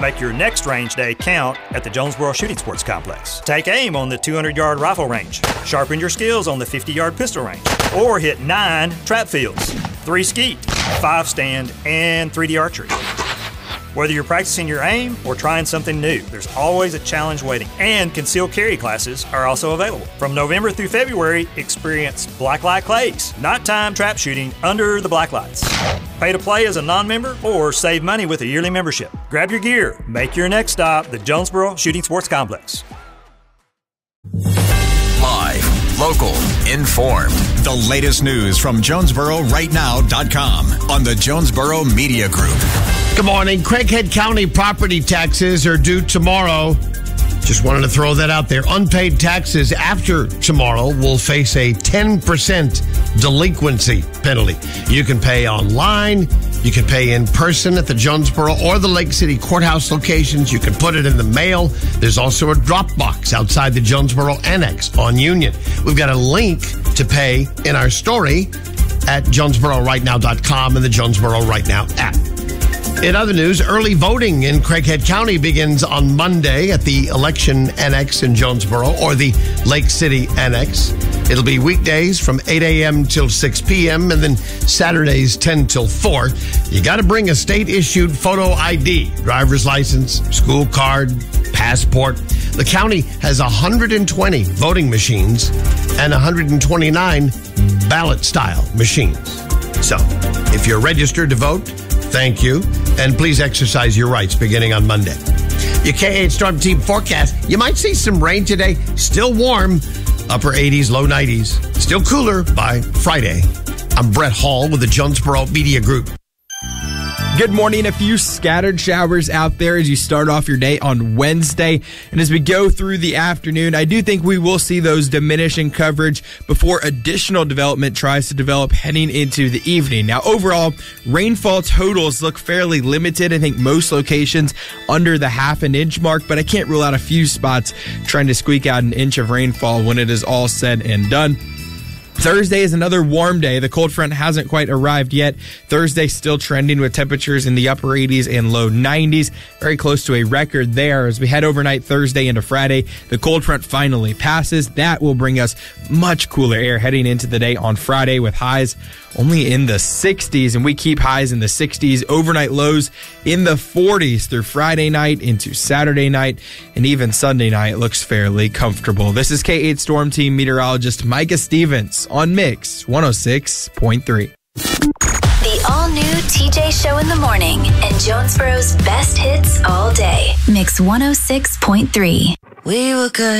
Make your next range day count at the Jonesboro Shooting Sports Complex. Take aim on the 200-yard rifle range, sharpen your skills on the 50-yard pistol range, or hit 9 trap fields, 3 skeet, 5 stand, and 3D archery. Whether you're practicing your aim or trying something new, there's always a challenge waiting, and concealed carry classes are also available. From November through February, experience Blacklight Clays, nighttime trap shooting under the black lights. Pay to play as a non-member or save money with a yearly membership. Grab your gear, make your next stop the Jonesboro Shooting Sports Complex. Live, local, informed. The latest news from JonesboroRightNow.com on the Jonesboro Media Group. Good morning. Craighead County property taxes are due tomorrow. Just wanted to throw that out there. Unpaid taxes after tomorrow will face a 10% delinquency penalty. You can pay online. You can pay in person at the Jonesboro or the Lake City Courthouse locations. You can put it in the mail. There's also a drop box outside the Jonesboro Annex on Union. We've got a link to pay in our story at JonesboroRightNow.com and the Jonesboro Right Now app. In other news, early voting in Craighead County begins on Monday at the Election Annex in Jonesboro or the Lake City Annex. It'll be weekdays from 8 a.m. till 6 p.m. and then Saturdays 10 till 4. You got to bring a state-issued photo ID, driver's license, school card, passport. The county has 120 voting machines and 129 ballot-style machines. So, if you're registered to vote, thank you, and please exercise your rights beginning on Monday. Your K8 Storm Team forecast, you might see some rain today. Still warm, upper 80s, low 90s. Still cooler by Friday. I'm Brett Hall with the Jonesboro Media Group. Good morning. A few scattered showers out there as you start off your day on Wednesday. And as we go through the afternoon, I do think we will see those diminish in coverage before additional development tries to develop heading into the evening. Now, overall, rainfall totals look fairly limited. I think most locations under the half an inch mark, but I can't rule out a few spots trying to squeak out an inch of rainfall when it is all said and done. Thursday is another warm day. The cold front hasn't quite arrived yet. Thursday still trending with temperatures in the upper 80s and low 90s. Very close to a record there. As we head overnight Thursday into Friday, the cold front finally passes. That will bring us much cooler air heading into the day on Friday with highs only in the 60s, and we keep highs in the 60s, overnight lows in the 40s through Friday night into Saturday night, and even Sunday night looks fairly comfortable. This is K8 Storm Team meteorologist Micah Stevens on Mix 106.3. The all-new TJ Show in the morning and Jonesboro's best hits all day. Mix 106.3. We were good.